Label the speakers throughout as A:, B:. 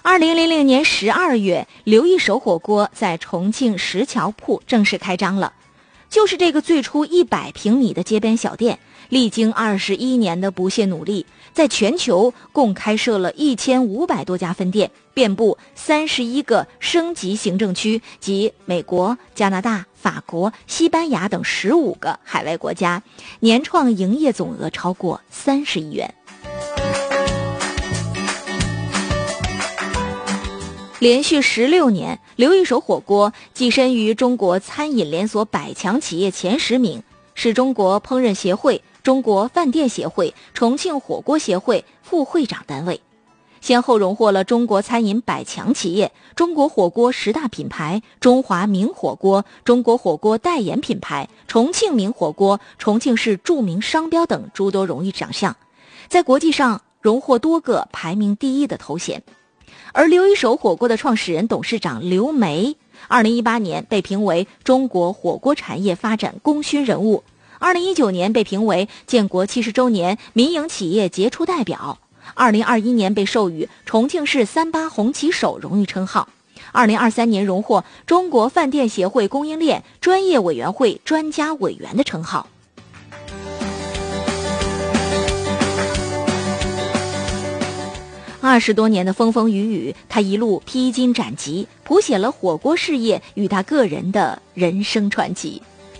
A: 2000年12月，刘一手火锅在重庆石桥铺正式开张了。就是这个最初100平米的街边小店，历经21年的不懈努力，在全球共开设了1500多家分店，遍布31个省级行政区及美国、加拿大、法国、西班牙等15个海外国家，年创营业总额超过30亿元。连续16年，刘一手火锅跻身于中国餐饮连锁100强企业前10名，是中国烹饪协会、中国饭店协会、重庆火锅协会副会长单位，先后荣获了中国餐饮100强企业、中国火锅10大品牌、中华名火锅、中国火锅代言品牌、重庆名火锅、重庆市著名商标等诸多荣誉奖项，在国际上荣获多个排名第1的头衔。而刘一手火锅的创始人、董事长刘梅，2018年被评为中国火锅产业发展功勋人物，2019年被评为建国70周年民营企业杰出代表，2021年被授予重庆市38红旗手荣誉称号，2023年荣获中国饭店协会供应链专业委员会专家委员的称号。20多年的风风雨雨，他一路披荆斩棘，谱写了火锅事业与他个人的人生传奇。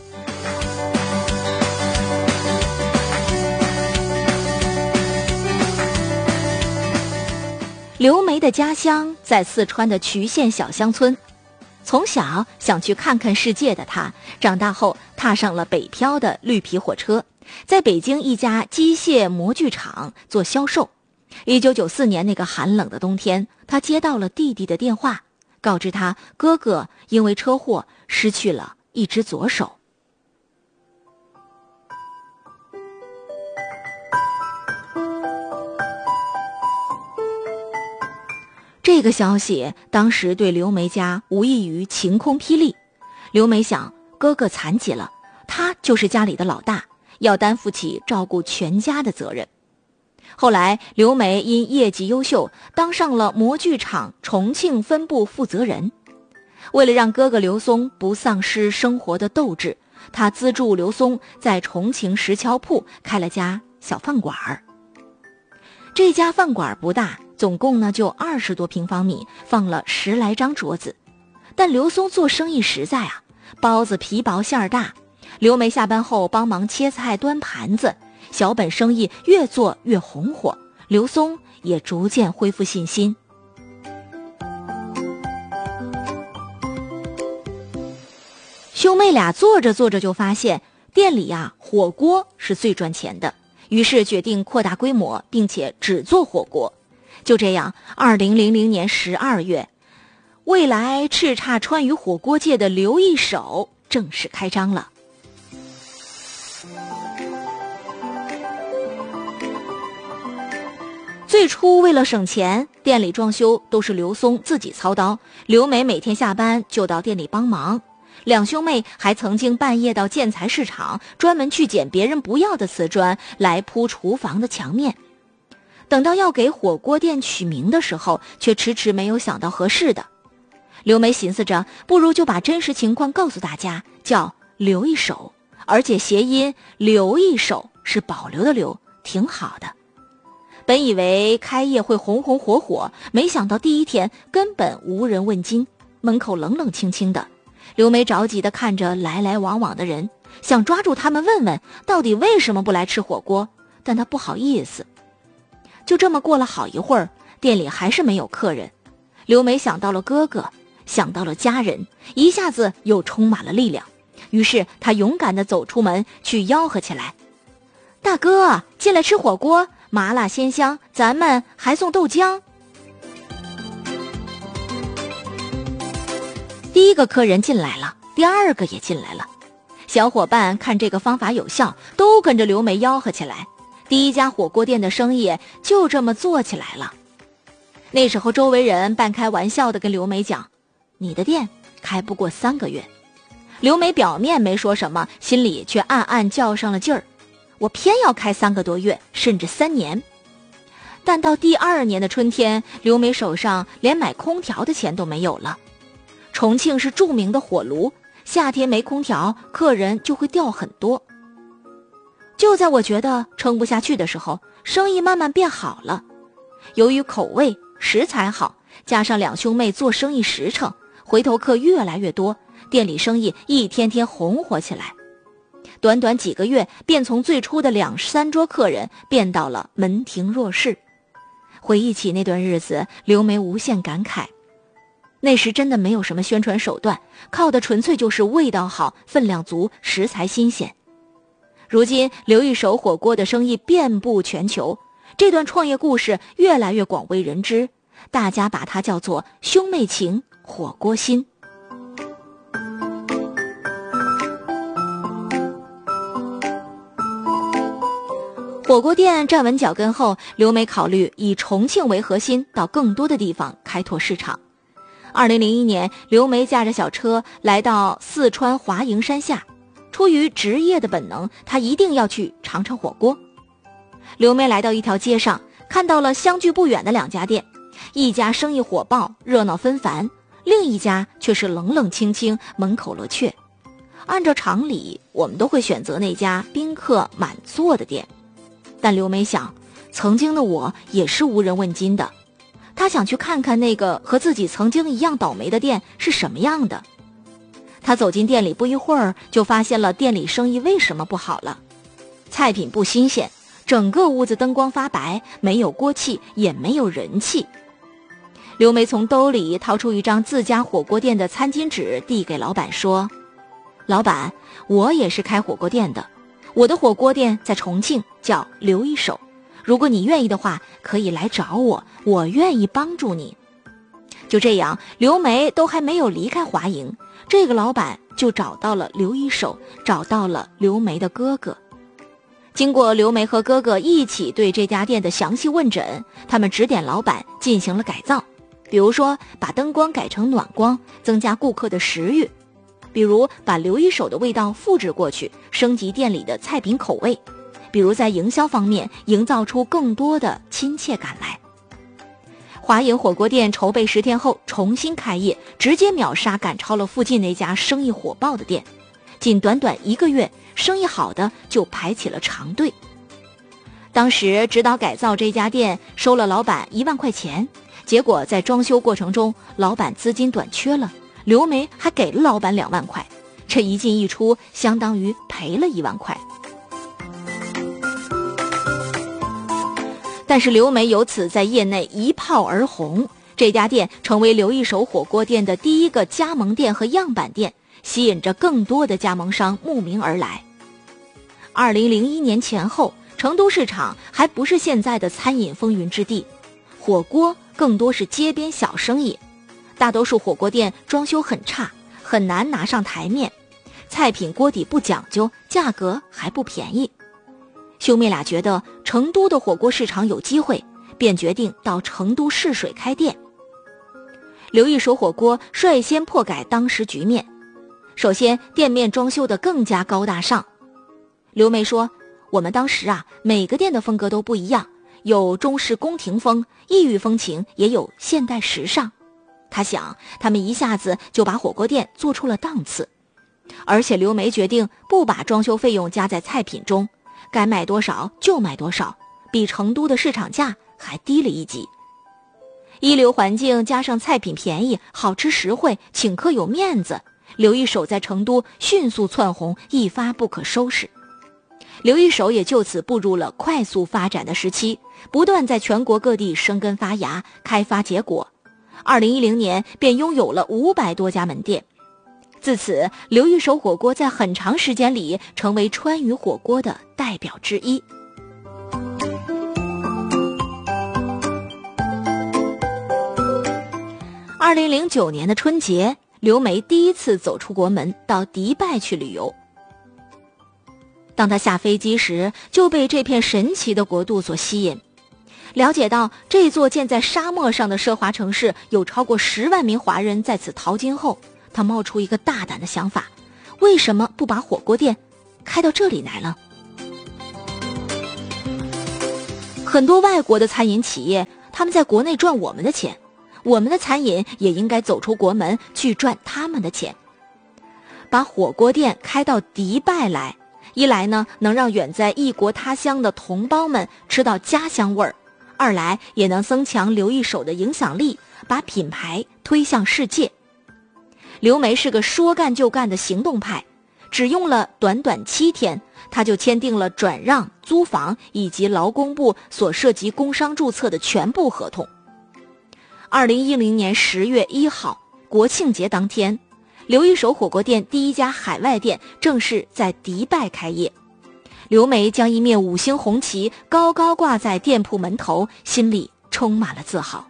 A: 刘梅的家乡在四川的渠县小乡村，从小想去看看世界的他，长大后踏上了北漂的绿皮火车，在北京一家机械模具厂做销售。1994年那个寒冷的冬天，他接到了弟弟的电话，告知他哥哥因为车祸失去了一只左手。这个消息当时对刘梅家无异于晴空霹雳。刘梅想，哥哥残疾了，他就是家里的老大，要担负起照顾全家的责任。后来刘梅因业绩优秀，当上了模具厂重庆分部负责人。为了让哥哥刘松不丧失生活的斗志，他资助刘松在重庆石桥铺开了家小饭馆。这家饭馆不大，总共呢就20多平方米，放了10来张桌子。但刘松做生意实在啊，包子皮薄馅儿大。刘梅下班后帮忙切菜端盘子，小本生意越做越红火，刘松也逐渐恢复信心。兄妹俩做着做着就发现店里火锅是最赚钱的，于是决定扩大规模，并且只做火锅。就这样，2000年12月，未来叱咤川渝火锅界的刘一手正式开张了。最初为了省钱，店里装修都是刘松自己操刀，刘梅每天下班就到店里帮忙。两兄妹还曾经半夜到建材市场，专门去捡别人不要的瓷砖来铺厨房的墙面。等到要给火锅店取名的时候，却迟迟没有想到合适的。刘梅寻思着，不如就把真实情况告诉大家，叫刘一手，而且谐音留一手，是保留的留，挺好的。本以为开业会红红火火，没想到第一天根本无人问津，门口冷冷清清的。刘梅着急地看着来来往往的人，想抓住他们问问到底为什么不来吃火锅，但她不好意思。就这么过了好一会儿，店里还是没有客人。刘梅想到了哥哥，想到了家人，一下子又充满了力量。于是她勇敢地走出门去吆喝起来：大哥，进来吃火锅，麻辣鲜香，咱们还送豆浆。第一个客人进来了，第二个也进来了。小伙伴看这个方法有效，都跟着刘梅吆喝起来。第一家火锅店的生意就这么做起来了。那时候周围人半开玩笑地跟刘梅讲，你的店开不过3个月。刘梅表面没说什么，心里却暗暗较上了劲儿，我偏要开3个多月，甚至3年。 但到第2年的春天，刘梅手上连买空调的钱都没有了。重庆是著名的火炉，夏天没空调，客人就会掉很多。就在我觉得撑不下去的时候，生意慢慢变好了。由于口味、食材好，加上2兄妹做生意实诚，回头客越来越多，店里生意一天天红火起来。短短几个月，便从最初的2-3桌客人变到了门庭若市。回忆起那段日子，刘梅无限感慨。那时真的没有什么宣传手段，靠的纯粹就是味道好、分量足、食材新鲜。如今刘一手火锅的生意遍布全球，这段创业故事越来越广为人知，大家把它叫做兄妹情，火锅心。火锅店站稳脚跟后，刘梅考虑以重庆为核心，到更多的地方开拓市场。2001年，刘梅驾着小车来到四川华营山下，出于职业的本能，她一定要去尝尝火锅。刘梅来到一条街上，看到了相距不远的2家店，一家生意火爆，热闹纷繁，另一家却是冷冷清清，门口罗雀。按照常理，我们都会选择那家宾客满座的店。但刘梅想，曾经的我也是无人问津的，她想去看看那个和自己曾经一样倒霉的店是什么样的。她走进店里不一会儿，就发现了店里生意为什么不好了。菜品不新鲜，整个屋子灯光发白，没有锅气，也没有人气。刘梅从兜里掏出一张自家火锅店的餐巾纸，递给老板说：老板，我也是开火锅店的，我的火锅店在重庆，叫刘一手，如果你愿意的话，可以来找我，我愿意帮助你。就这样，刘梅都还没有离开华营，这个老板就找到了刘一手，找到了刘梅的哥哥。经过刘梅和哥哥一起对这家店的详细问诊，他们指点老板进行了改造，比如说把灯光改成暖光，增加顾客的食欲，比如把刘一手的味道复制过去，升级店里的菜品口味，比如在营销方面营造出更多的亲切感来。华营火锅店筹备10天后重新开业，直接秒杀赶超了附近那家生意火爆的店，仅短短1个月，生意好的就排起了长队。当时指导改造这家店收了老板1万块钱，结果在装修过程中老板资金短缺了，刘梅还给了老板2万块，这一进一出相当于赔了1万块。但是刘梅由此在业内一炮而红，这家店成为刘一手火锅店的第一个加盟店和样板店，吸引着更多的加盟商慕名而来。2001年前后，成都市场还不是现在的餐饮风云之地，火锅更多是街边小生意，大多数火锅店装修很差，很难拿上台面，菜品锅底不讲究，价格还不便宜。兄妹俩觉得成都的火锅市场有机会，便决定到成都试水开店。刘一手火锅率先破改当时局面，首先店面装修得更加高大上。刘梅说，我们当时每个店的风格都不一样，有中式宫廷风、异域风情，也有现代时尚。他想，他们一下子就把火锅店做出了档次。而且刘梅决定不把装修费用加在菜品中，该卖多少就卖多少，比成都的市场价还低了一级。一流环境加上菜品便宜，好吃实惠，请客有面子，刘一手在成都迅速窜红，一发不可收拾。刘一手也就此步入了快速发展的时期，不断在全国各地生根发芽，开发结果。2010年便拥有了500多家门店。自此，刘一手火锅在很长时间里成为川渝火锅的代表之一。2009年的春节，刘梅第一次走出国门，到迪拜去旅游。当她下飞机时，就被这片神奇的国度所吸引。了解到这座建在沙漠上的奢华城市有超过10万名华人在此淘金后，她冒出一个大胆的想法，为什么不把火锅店开到这里来了？ 很多外国的餐饮企业，他们在国内赚我们的钱，我们的餐饮也应该走出国门去赚他们的钱。把火锅店开到迪拜来，一来呢能让远在异国他乡的同胞们吃到家乡味儿，二来也能增强刘一手的影响力，把品牌推向世界。刘梅是个说干就干的行动派，只用了短短7天，他就签订了转让、租房以及劳工部所涉及工商注册的全部合同。2010年10月1号，国庆节当天，刘一手火锅店第一家海外店正式在迪拜开业。刘梅将一面5星红旗高高挂在店铺门头，心里充满了自豪。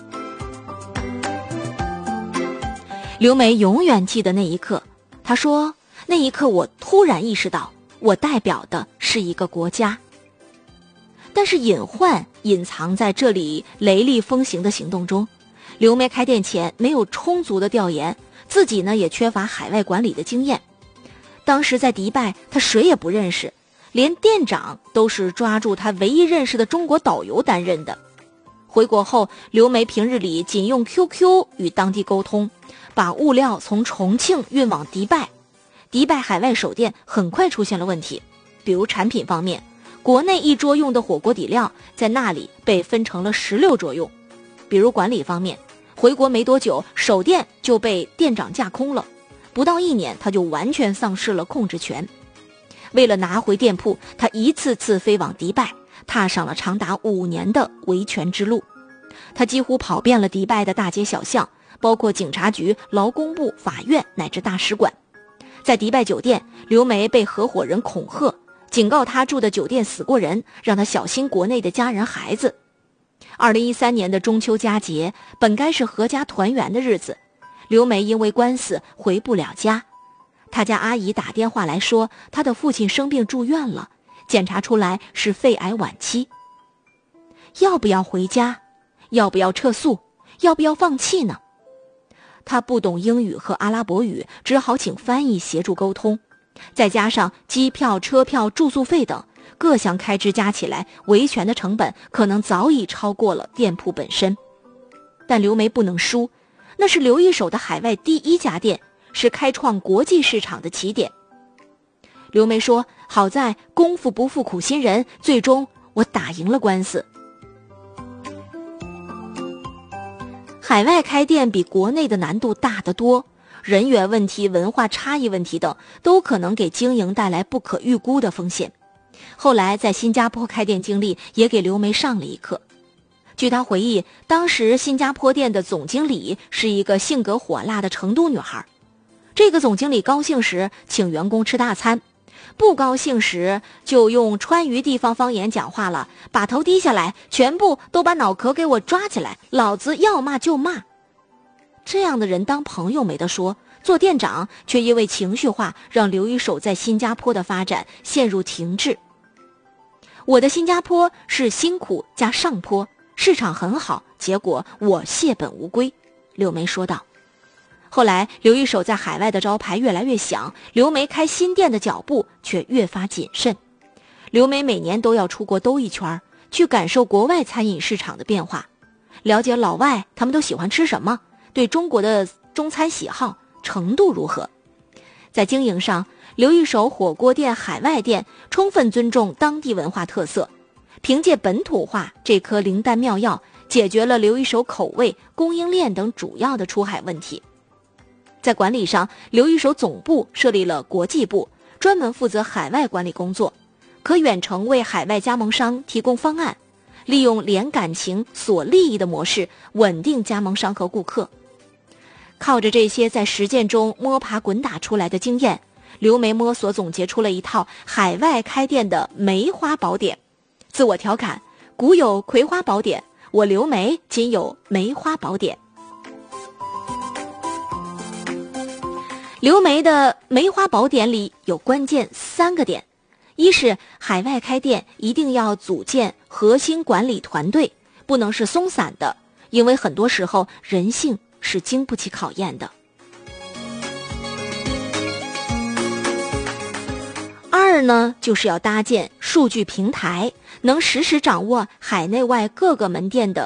A: 刘梅永远记得那一刻，她说，那一刻我突然意识到，我代表的是一个国家。但是隐患隐藏在这里雷厉风行的行动中。刘梅开店前没有充足的调研，自己呢也缺乏海外管理的经验。当时在迪拜，她谁也不认识，连店长都是抓住她唯一认识的中国导游担任的。回国后，刘梅平日里仅用 QQ 与当地沟通，把物料从重庆运往迪拜。迪拜海外首店很快出现了问题，比如产品方面，国内1桌用的火锅底料在那里被分成了16桌用。比如管理方面，回国没多久，首店就被店长架空了，不到1年他就完全丧失了控制权。为了拿回店铺，他一次次飞往迪拜，踏上了长达5年的维权之路。他几乎跑遍了迪拜的大街小巷，包括警察局、劳工部、法院乃至大使馆。在迪拜酒店，刘梅被合伙人恐吓，警告他住的酒店死过人，让他小心国内的家人孩子。2013年的中秋佳节本该是阖家团圆的日子，刘梅因为官司回不了家。他家阿姨打电话来说，他的父亲生病住院了，检查出来是肺癌晚期。要不要回家？要不要撤诉？要不要放弃呢？他不懂英语和阿拉伯语，只好请翻译协助沟通，再加上机票、车票、住宿费等各项开支加起来，维权的成本可能早已超过了店铺本身。但刘梅不能输，那是刘一手的海外第1家店，是开创国际市场的起点。刘梅说，好在功夫不负苦心人，最终我打赢了官司。海外开店比国内的难度大得多，人员问题、文化差异问题等都可能给经营带来不可预估的风险。后来在新加坡开店经历也给刘梅上了一课。据她回忆，当时新加坡店的总经理是一个性格火辣的成都女孩。这个总经理高兴时请员工吃大餐，不高兴时就用川渝地方方言讲话了，把头低下来，全部都把脑壳给我抓起来，老子要骂就骂。这样的人当朋友没得说，做店长却因为情绪化，让刘一手在新加坡的发展陷入停滞。我的新加坡是辛苦加上坡，市场很好，结果我血本无归，刘梅说道。后来刘一手在海外的招牌越来越响，刘梅开新店的脚步却越发谨慎。刘梅每年都要出国兜一圈，去感受国外餐饮市场的变化，了解老外他们都喜欢吃什么，对中国的中餐喜好程度如何。在经营上，刘一手火锅店海外店充分尊重当地文化特色，凭借本土化这颗灵丹妙药，解决了刘一手口味、供应链等主要的出海问题。在管理上，刘一手总部设立了国际部，专门负责海外管理工作，可远程为海外加盟商提供方案，利用连感情锁利益的模式稳定加盟商和顾客。靠着这些在实践中摸爬滚打出来的经验，刘梅摸索总结出了一套海外开店的梅花宝典。自我调侃，古有葵花宝典，我刘梅仅有梅花宝典。刘梅的梅花宝典里有关键3个点：一是海外开店一定要组建核心管理团队，不能是松散的，因为很多时候人性是经不起考验的。2呢，就是要搭建数据平台， 能实时掌握海内外各个门店的